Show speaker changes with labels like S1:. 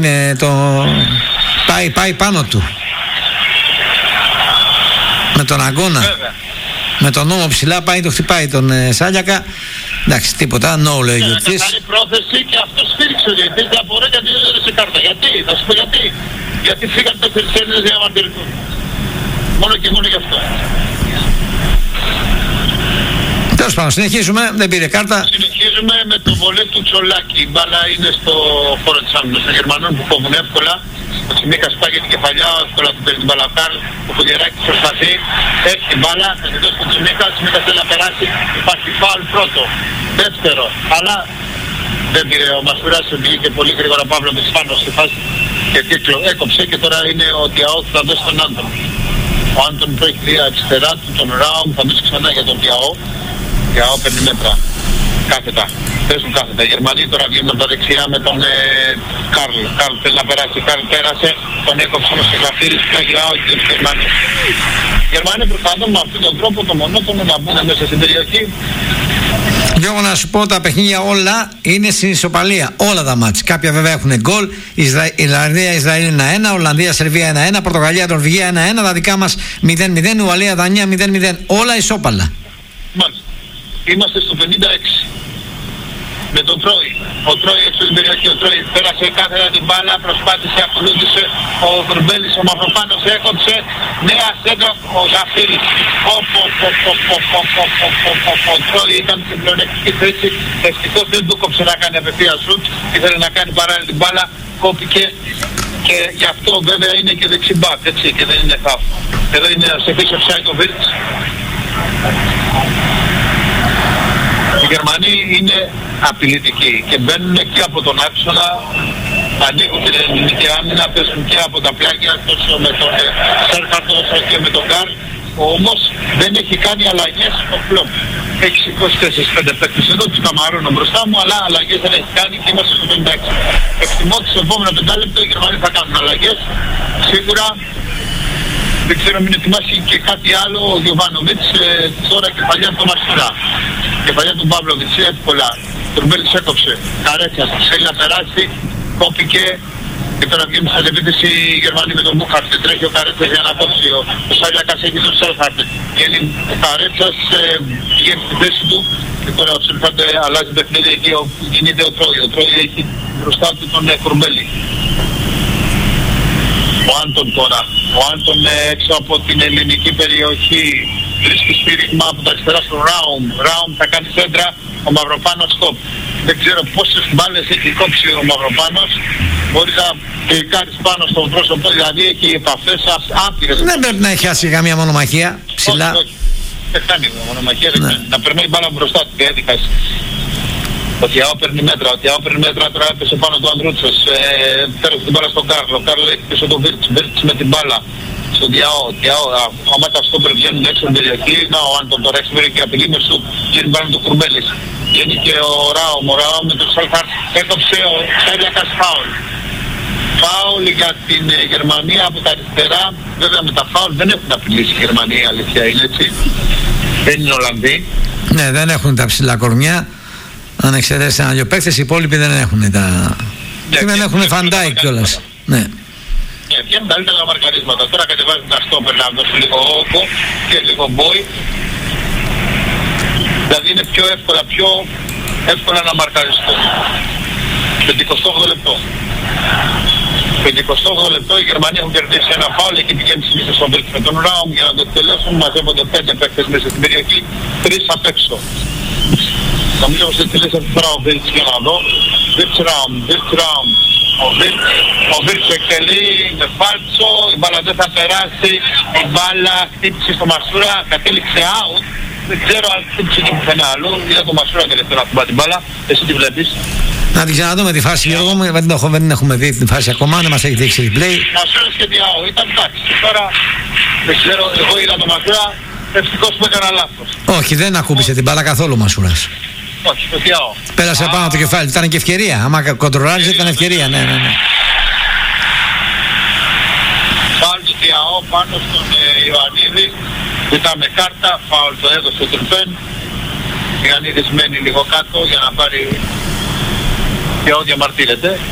S1: πάει πάνω του. Με τον αγώνα.
S2: Βέβαια.
S1: Με τον νόμο ψηλά πάει, το χτυπάει τον Σάλιακα. Εντάξει, τίποτα, λέει ο Γιωτής.
S2: Κάνει πρόθεση και αυτό στήριξε ο Γιωτής. Δεν απορρέει γιατί δεν έδωσε κάρτα. Γιατί, θα σου πω γιατί. Γιατί φύγαν 4 Έλληνες για να μαρτυρηθούν. Μόνο και μόνο γι' αυτό.
S1: Τέλος πάντων, συνεχίζουμε, δεν πήρε κάρτα.
S2: Συνεχίζουμε με το βολέ του Τσολάκη. Η μπάλα είναι στο χώρο της άμυνας των Γερμανών που κόβουν εύκολα. Ο Τσιμίκας πάει για την κεφαλιά, εύκολα του παίρνει την μπάλα ο Καρλ. Ο Φουγεράκης προσπαθεί, έχει την μπάλα, θα τη δώσει στον Τσιμίκα. Ο Τσιμίκας θέλει να περάσει, υπάρχει φάουλ πρώτο. Δεύτερο, αλλά δεν πήρε ο Μασουράς, βγήκε πολύ γρήγορα Παύλοβιτς πάνω στη φάση και τίτλο έκοψε και τώρα είναι ο Τιαό που θα δώσει τον Άντων. Ο Άντων που έχει δει αριστερά του τον Ράουμ, θα δώσει ξανά για τον Τιαό. Τιαό παίρνει μέτρα. Κάθετα. Παίζουν κάθετα. Οι Γερμανοί τώρα βγαίνουν από τα δεξιά με τον Καρλ. Καρλ θέλει να περάσει. Καρλ πέρασε. Τον έκοψε όμως και Γραφτήρης και Αγιάο και τους Γερμανοί. Οι Γερμανοί προσπαθούν με αυτόν τον τρόπο το μονότονο να μπουν μέσα στην περιοχή.
S1: Γιώργο, να σου πω, τα παιχνίδια όλα είναι στην ισοπαλία. Όλα τα μάτς. Κάποια βέβαια έχουν γκολ. Ιρλανδία-Ισραήλ 1-1, Ολλανδία-Σερβία 1-1, Πορτογαλία-Νορβηγία 1-1, τα δικά μας 0-0, Ουαλία-Δανία 0-0. Όλα ισόπαλα.
S2: Μάλιστα. Είμαστε στο 56. Με τον Τρόι. Ο Τρόι έξω στην περιοχή. Ο Τρόι πέρασε κάθετα την μπάλα, προσπάθησε, ακολούθησε. Ο Βρουμπέλης, ο Μαυροπάνος έκοψε. Νέα σέντρα, ο Ζαφύρης. Ο Τρόι ήταν στην πλεονεκτική θέση. Ευτυχώς δεν του κόψε να κάνει απευθείας σουτ. Ήθελε να κάνει παράλληλα την μπάλα. Κόπηκε. Και γι' αυτό βέβαια είναι και δεξιμπάκ, έτσι, και δεν είναι χαφ. Εδώ είναι σε πίσω Ψάικοβιτς. Οι Γερμανοί είναι απειλητικοί και μπαίνουν και από τον άξονα, ανοίγουν την ελληνική άμυνα, παίζουν και από τα πλάγια τόσο με τον Σέρχαρτ όσο και με τον Καρλ. Όμως δεν έχει κάνει αλλαγές στο φλόπ. Έχει σηκώσει 4-5 παίκτες εδώ, τους καμαρώνω μπροστά μου, αλλά αλλαγές δεν έχει κάνει και είμαστε στο 56. Εκτιμώ ότι στο επόμενο 5 λεπτό οι Γερμανοί θα κάνουν αλλαγές. Σίγουρα δεν ξέρω μην ετοιμάσει και κάτι άλλο ο Γιωβάνοβιτς, τώρα κεφαλιά του Μασουρά. Κεφαλιά του Παύλοβιτς, εύκολα. Τρουμπέλης έκοψε. Καρέτσας, θέλει να περάσει, κόπηκε. Και τώρα βγαίνουν στην επίθεση οι Γερμανοί με τον Μπούχαρτ. Τρέχει ο Καρέτσας για να κόψει. Ο Σάλιακας έχει τον Σέλχαρτ. Βγαίνει ο Καρέτσας, βγαίνει στη θέση του. Και τώρα ο Σέλχαρτ αλλάζει παιχνίδι εκεί όπου γίνεται ο Τρόι. Ο Τρόι έχει μπροστά του τον Κρουμπέλη. Ο Άντων τώρα. Ο Άντων έξω από την ελληνική περιοχή. Βρίσκει στήριγμα από τα αριστερά στο Ράουμ. Ράουμ θα κάνει σέντρα. Ο Μαυροπάνος stop. Δεν ξέρω πόσες μπάλες έχει κόψει ο Μαυροπάνος. Μπορεί να κλικάρεις πάνω στο πρόσωπο, δηλαδή έχει επαφές άπειρες.
S1: Δεν πρέπει να έχει χάσει καμία μονομαχία ψηλά.
S2: Όχι. Δεν κάνει μονομαχία, δεν κάνει. Να περνάει μπάλα μπροστά του και έδιχα. Ο Τιαό παίρνει μέτρα, τώρα έπεσε πάνω του Ανδρούτσος. Πέρασε την μπάλα στον Κάρλο. Ο Κάρλο έχει πίσω τον Βίρτς με την μπάλα. Στον Τιαό, άμα τα στόπερ βγαίνουν έξω στην περιοχή, να ο Άντων τώρα έχει περιοχή απειλή με σου, γίνει πάνω του Κουρμπέλης. Βγαίνει και ο Ράουμ με τον Σάλχαρτ, έκοψε ο Σάλιακας φάουλ. Φάουλ για την Γερμανία από τα αριστερά, βέβαια με τα φάουλ δεν έχουν απειλήσει η Γερμανία, αλήθεια είναι έτσι. Δεν είναι Ολλανδοί. Ναι,
S1: δεν έχουν τα ψηλά κορμιά. Αν εξαιρέσεις ένα δυο παίκτες, οι υπόλοιποι δεν έχουν τα... και δεν έχουν Φαντάικ κιόλας. Ναι.
S2: Βγαίνουν καλύτερα τα μαρκαρίσματα. Τώρα κατεβάζουν τα στόπερ να δώσουν λίγο όγκο και λίγο μπόι. Δηλαδή είναι πιο εύκολα να μαρκαριστούν. 58 λεπτό. 58 λεπτό οι Γερμανοί έχουν κερδίσει ένα φάουλ και πηγαίνει συνήθως στον Βίρτς με τον Ράουμ για να το εκτελέσουν. Μαζεύονται 5 παίκτες μέσα στην περιοχή, 3 απ' έξω. Νομίζω πως εκτελέσει αυτή τη φορά ο Βίρτς για να δω. Βίρτς Ράουμ. Ο Βίρτς εκτελεί με φάλτσο, η μπάλα δεν θα περάσει, η μπάλα χτύπησε στο Μασούρα, κατέληξε out. Δεν ξέρω αν χτύπησε και πουθενά αλλού, είδα το Μασούρα τελευταία να κουμπά την μπάλα, εσύ τη βλέπεις.
S1: Να την ξαναδούμε τη φάση, Γιώργο μου, δεν έχουμε δει την φάση ακόμα, δεν μας έχει δείξει replay.
S2: Μασούρας και Τιαό, ήταν εντάξει, τώρα δεν ξέρω, εγώ είδα το Μασούρα, ευτυχώς που έκανα λάθος.
S1: Όχι, δεν ακούμπησε την μπάλα καθόλου ο Μασούρας.
S2: Όχι, το Τιαό.
S1: Πέρασε πάνω το κεφάλι, ήταν και ευκαιρία. Άμα κοντρολάριζε ήταν ευκαιρία, ναι.
S2: Φάουλ του Τιαό πάνω στον Ιωαννίδη. Ήταν με κάρτα, φάουλ το έδωσε ο Τρυπέν. Ο Ιωαννίδης μένει λίγο κάτω για να πάρει και ό,τι διαμαρτύρεται.